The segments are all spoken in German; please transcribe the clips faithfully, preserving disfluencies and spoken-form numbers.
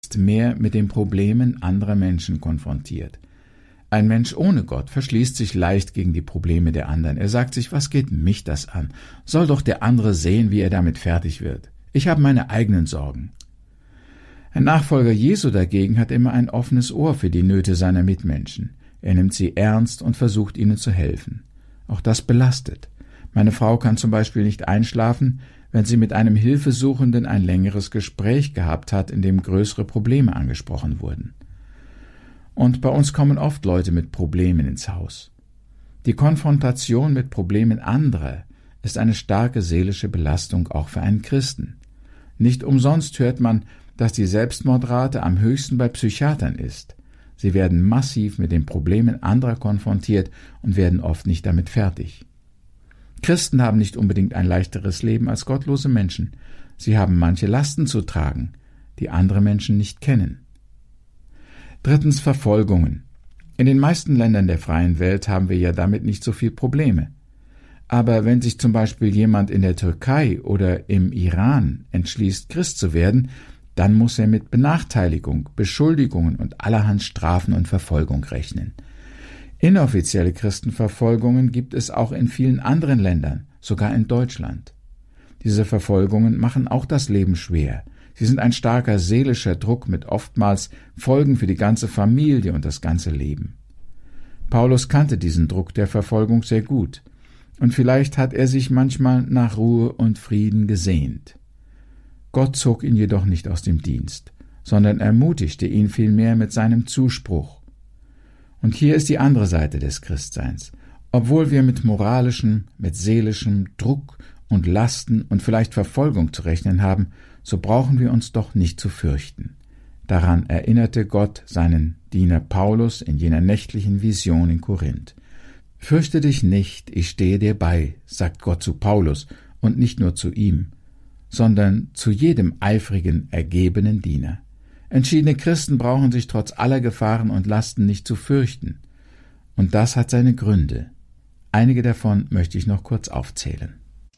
mehr mit den Problemen anderer Menschen konfrontiert. Ein Mensch ohne Gott verschließt sich leicht gegen die Probleme der anderen. Er sagt sich, was geht mich das an? Soll doch der andere sehen, wie er damit fertig wird. Ich habe meine eigenen Sorgen. Ein Nachfolger Jesu dagegen hat immer ein offenes Ohr für die Nöte seiner Mitmenschen. Er nimmt sie ernst und versucht, ihnen zu helfen. Auch das belastet. Meine Frau kann zum Beispiel nicht einschlafen, wenn sie mit einem Hilfesuchenden ein längeres Gespräch gehabt hat, in dem größere Probleme angesprochen wurden. Und bei uns kommen oft Leute mit Problemen ins Haus. Die Konfrontation mit Problemen anderer ist eine starke seelische Belastung auch für einen Christen. Nicht umsonst hört man, dass die Selbstmordrate am höchsten bei Psychiatern ist. Sie werden massiv mit den Problemen anderer konfrontiert und werden oft nicht damit fertig. Christen haben nicht unbedingt ein leichteres Leben als gottlose Menschen. Sie haben manche Lasten zu tragen, die andere Menschen nicht kennen. Drittens, Verfolgungen. In den meisten Ländern der freien Welt haben wir ja damit nicht so viel Probleme. Aber wenn sich zum Beispiel jemand in der Türkei oder im Iran entschließt, Christ zu werden, dann muss er mit Benachteiligung, Beschuldigungen und allerhand Strafen und Verfolgung rechnen. Inoffizielle Christenverfolgungen gibt es auch in vielen anderen Ländern, sogar in Deutschland. Diese Verfolgungen machen auch das Leben schwer. Sie sind ein starker seelischer Druck mit oftmals Folgen für die ganze Familie und das ganze Leben. Paulus kannte diesen Druck der Verfolgung sehr gut, und vielleicht hat er sich manchmal nach Ruhe und Frieden gesehnt. Gott zog ihn jedoch nicht aus dem Dienst, sondern ermutigte ihn vielmehr mit seinem Zuspruch. Und hier ist die andere Seite des Christseins. Obwohl wir mit moralischem, mit seelischem Druck und Lasten und vielleicht Verfolgung zu rechnen haben, so brauchen wir uns doch nicht zu fürchten. Daran erinnerte Gott seinen Diener Paulus in jener nächtlichen Vision in Korinth. »Fürchte dich nicht, ich stehe dir bei«, sagt Gott zu Paulus, und nicht nur zu ihm, sondern zu jedem eifrigen, ergebenen Diener. Entschiedene Christen brauchen sich trotz aller Gefahren und Lasten nicht zu fürchten. Und das hat seine Gründe. Einige davon möchte ich noch kurz aufzählen.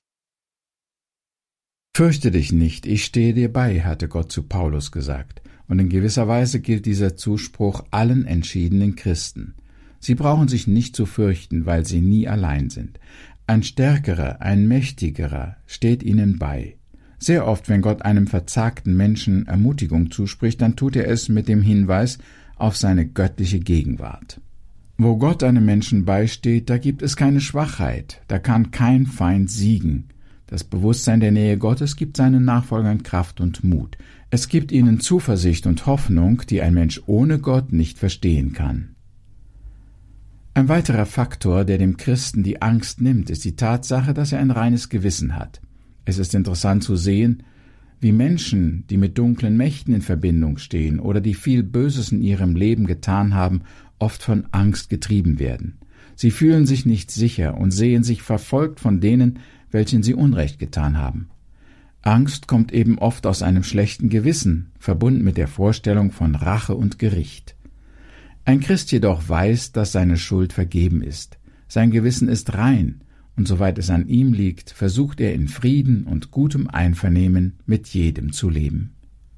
»Fürchte dich nicht, ich stehe dir bei«, hatte Gott zu Paulus gesagt. Und in gewisser Weise gilt dieser Zuspruch allen entschiedenen Christen. Sie brauchen sich nicht zu fürchten, weil sie nie allein sind. Ein Stärkerer, ein Mächtigerer steht ihnen bei. Sehr oft, wenn Gott einem verzagten Menschen Ermutigung zuspricht, dann tut er es mit dem Hinweis auf seine göttliche Gegenwart. Wo Gott einem Menschen beisteht, da gibt es keine Schwachheit, da kann kein Feind siegen. Das Bewusstsein der Nähe Gottes gibt seinen Nachfolgern Kraft und Mut. Es gibt ihnen Zuversicht und Hoffnung, die ein Mensch ohne Gott nicht verstehen kann. Ein weiterer Faktor, der dem Christen die Angst nimmt, ist die Tatsache, dass er ein reines Gewissen hat. Es ist interessant zu sehen, wie Menschen, die mit dunklen Mächten in Verbindung stehen oder die viel Böses in ihrem Leben getan haben, oft von Angst getrieben werden. Sie fühlen sich nicht sicher und sehen sich verfolgt von denen, welchen sie Unrecht getan haben. Angst kommt eben oft aus einem schlechten Gewissen, verbunden mit der Vorstellung von Rache und Gericht. Ein Christ jedoch weiß, dass seine Schuld vergeben ist. Sein Gewissen ist rein, und soweit es an ihm liegt, versucht er in Frieden und gutem Einvernehmen mit jedem zu leben.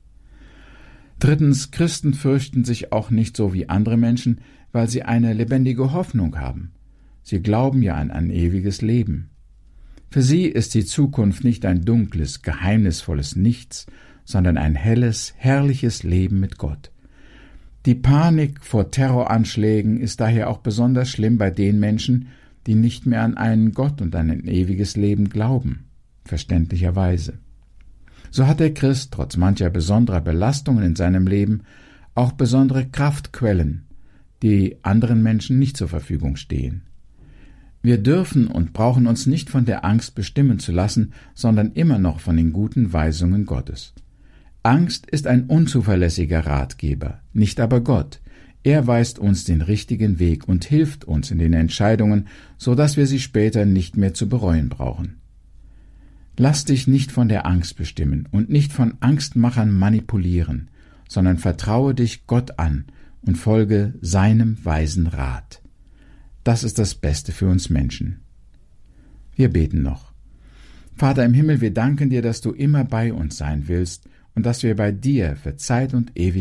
Drittens, Christen fürchten sich auch nicht so wie andere Menschen, weil sie eine lebendige Hoffnung haben. Sie glauben ja an ein ewiges Leben. Für sie ist die Zukunft nicht ein dunkles, geheimnisvolles Nichts, sondern ein helles, herrliches Leben mit Gott. Die Panik vor Terroranschlägen ist daher auch besonders schlimm bei den Menschen, die nicht mehr an einen Gott und an ein ewiges Leben glauben, verständlicherweise. So hat der Christ trotz mancher besonderer Belastungen in seinem Leben auch besondere Kraftquellen, die anderen Menschen nicht zur Verfügung stehen. Wir dürfen und brauchen uns nicht von der Angst bestimmen zu lassen, sondern immer noch von den guten Weisungen Gottes. Angst ist ein unzuverlässiger Ratgeber, nicht aber Gott. Er weist uns den richtigen Weg und hilft uns in den Entscheidungen, so dass wir sie später nicht mehr zu bereuen brauchen. Lass dich nicht von der Angst bestimmen und nicht von Angstmachern manipulieren, sondern vertraue dich Gott an und folge seinem weisen Rat. Das ist das Beste für uns Menschen. Wir beten noch. Vater im Himmel, wir danken dir, dass du immer bei uns sein willst und dass wir bei dir für Zeit und Ewigkeit